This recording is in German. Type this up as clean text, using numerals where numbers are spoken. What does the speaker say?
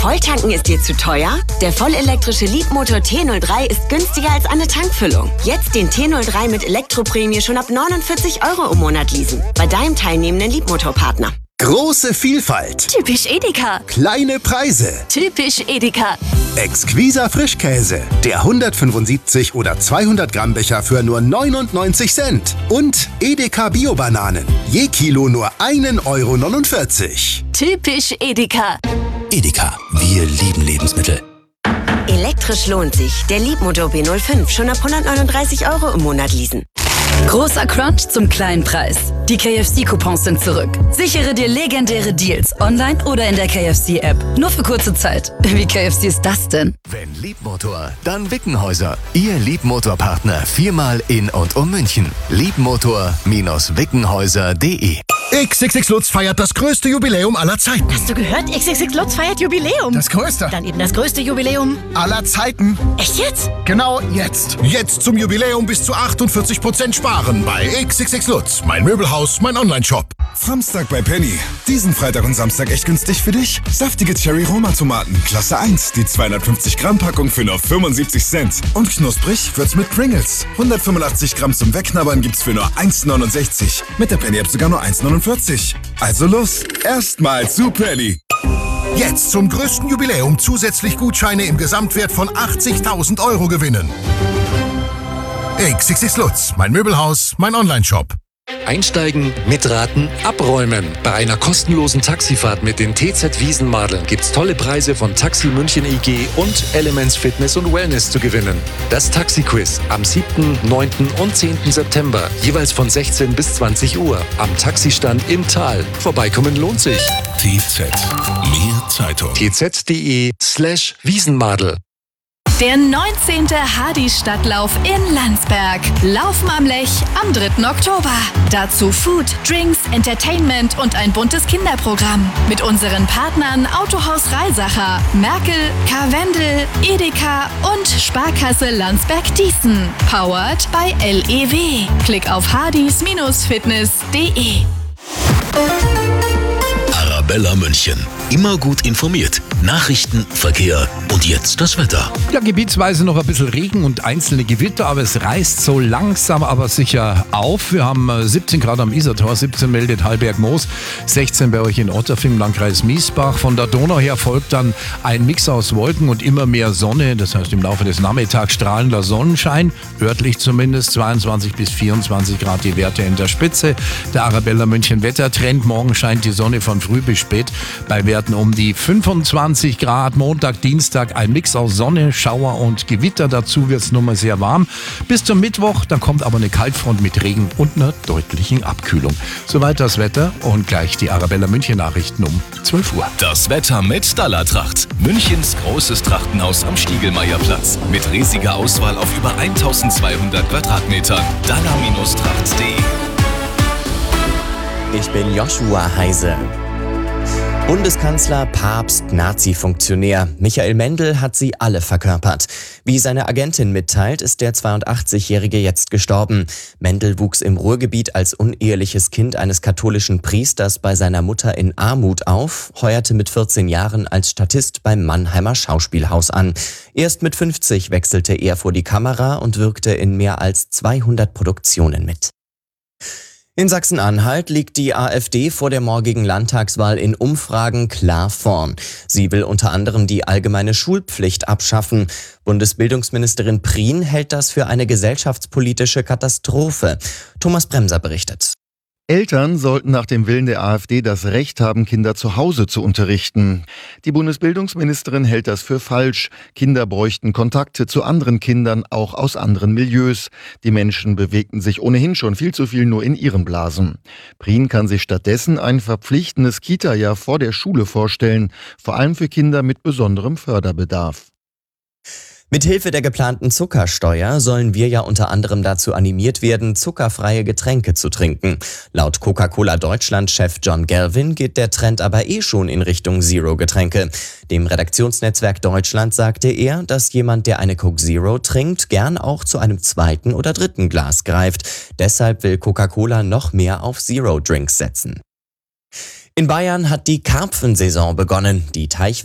Volltanken ist dir zu teuer? Der vollelektrische Leapmotor T03 ist günstiger als eine Tankfüllung. Jetzt den T03 mit Elektroprämie schon ab 49 € im Monat leasen. Bei deinem teilnehmenden Leapmotor-Partner. Große Vielfalt. Typisch Edeka. Kleine Preise. Typisch Edeka. Exquiser Frischkäse. Der 175 oder 200 Gramm Becher für nur 99 Cent. Und Edeka Bio-Bananen. Je Kilo nur 1,49 €. Typisch Edeka. Edeka, wir lieben Lebensmittel. Elektrisch lohnt sich. Der Leapmotor B05 schon ab 139 € im Monat leasen. Großer Crunch zum kleinen Preis. Die KFC-Coupons sind zurück. Sichere dir legendäre Deals online oder in der KFC-App. Nur für kurze Zeit. Wie KFC ist das denn? Wenn Leapmotor, dann Wickenhäuser. Ihr Leapmotor-Partner viermal in und um München. Leapmotor-wickenhäuser.de. XXX Lutz feiert das größte Jubiläum aller Zeiten. Hast du gehört? XXX Lutz feiert Jubiläum. Das größte. Dann eben das größte Jubiläum Aller Zeiten. Echt jetzt? Genau jetzt. Jetzt zum Jubiläum bis zu 48% sparen bei XXX Lutz. Mein Möbelhaus, mein Online-Shop. Samstag bei Penny. Diesen Freitag und Samstag echt günstig für dich. Saftige Cherry-Roma-Tomaten, Klasse 1. Die 250 Gramm Packung für nur 75 Cent. Und knusprig wird's mit Pringles. 185 Gramm zum Wegknabbern gibt's für nur 1,69. Mit der Penny-App sogar nur 1,49. Also los, erstmal zu Penny. Jetzt zum größten Jubiläum zusätzlich Gutscheine im Gesamtwert von 80.000 € gewinnen. XXX Lutz, mein Möbelhaus, mein Online-Shop. Einsteigen, mitraten, abräumen. Bei einer kostenlosen Taxifahrt mit den TZ Wiesenmadeln gibt's tolle Preise von Taxi München EG und Elements Fitness und Wellness zu gewinnen. Das Taxi-Quiz am 7., 9. und 10. September, jeweils von 16 bis 20 Uhr am Taxistand im Tal. Vorbeikommen lohnt sich. TZ, mehr Zeitung. tz.de/Wiesenmadel. Der 19. Hardy-Stadtlauf in Landsberg. Laufen am Lech am 3. Oktober. Dazu Food, Drinks, Entertainment und ein buntes Kinderprogramm. Mit unseren Partnern Autohaus Reisacher, Merkel, Karwendel, Edeka und Sparkasse Landsberg-Dießen. Powered by LEW. Klick auf hardys-fitness.de. Arabella München. Immer gut informiert. Nachrichten, Verkehr und jetzt das Wetter. Ja, gebietsweise noch ein bisschen Regen und einzelne Gewitter, aber es reißt so langsam aber sicher auf. Wir haben 17 Grad am Isartor, 17 meldet Hallberg-Moos, 16 bei euch in Otterfing im Landkreis Miesbach. Von der Donau her folgt dann ein Mix aus Wolken und immer mehr Sonne. Das heißt, im Laufe des Nachmittags strahlender Sonnenschein, örtlich zumindest 22 bis 24 Grad die Werte in der Spitze. Der Arabella München Wettertrend, morgen scheint die Sonne von früh bis spät bei Werten um die 25 Grad. Montag, Dienstag ein Mix aus Sonne, Schauer und Gewitter. Dazu wird es nur mal sehr warm. Bis zum Mittwoch, dann kommt aber eine Kaltfront mit Regen und einer deutlichen Abkühlung. Soweit das Wetter und gleich die Arabella München Nachrichten um 12 Uhr. Das Wetter mit Dallartracht. Münchens großes Trachtenhaus am Stiegelmeierplatz. Mit riesiger Auswahl auf über 1200 Quadratmetern. Dallar-tracht.de. Ich bin Joshua Heise. Bundeskanzler, Papst, Nazi-Funktionär. Michael Mendel hat sie alle verkörpert. Wie seine Agentin mitteilt, ist der 82-Jährige jetzt gestorben. Mendel wuchs im Ruhrgebiet als uneheliches Kind eines katholischen Priesters bei seiner Mutter in Armut auf, heuerte mit 14 Jahren als Statist beim Mannheimer Schauspielhaus an. Erst mit 50 wechselte er vor die Kamera und wirkte in mehr als 200 Produktionen mit. In Sachsen-Anhalt liegt die AfD vor der morgigen Landtagswahl in Umfragen klar vorn. Sie will unter anderem die allgemeine Schulpflicht abschaffen. Bundesbildungsministerin Prien hält das für eine gesellschaftspolitische Katastrophe. Thomas Bremser berichtet. Eltern sollten nach dem Willen der AfD das Recht haben, Kinder zu Hause zu unterrichten. Die Bundesbildungsministerin hält das für falsch. Kinder bräuchten Kontakte zu anderen Kindern, auch aus anderen Milieus. Die Menschen bewegten sich ohnehin schon viel zu viel nur in ihren Blasen. Prien kann sich stattdessen ein verpflichtendes Kita-Jahr vor der Schule vorstellen, vor allem für Kinder mit besonderem Förderbedarf. Mithilfe der geplanten Zuckersteuer sollen wir ja unter anderem dazu animiert werden, zuckerfreie Getränke zu trinken. Laut Coca-Cola Deutschland-Chef John Galvin geht der Trend aber schon in Richtung Zero-Getränke. Dem Redaktionsnetzwerk Deutschland sagte er, dass jemand, der eine Coke Zero trinkt, gern auch zu einem zweiten oder dritten Glas greift. Deshalb will Coca-Cola noch mehr auf Zero-Drinks setzen. In Bayern hat die Karpfensaison begonnen. Die